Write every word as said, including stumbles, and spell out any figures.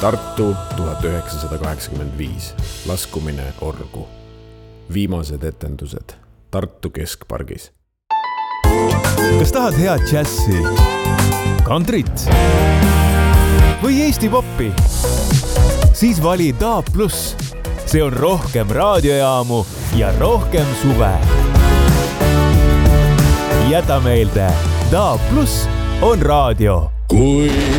Tartu tuhat üheksasada kaheksakümmend viis. Laskumine orgu. Viimased etendused Tartu Keskpargis. Kas tahad head džässi, kantrit või Eesti poppi? Siis vali Daab Plus. See on rohkem raadiojaamu ja rohkem suve. Jäta meelde, Daab Plus on raadio. Kui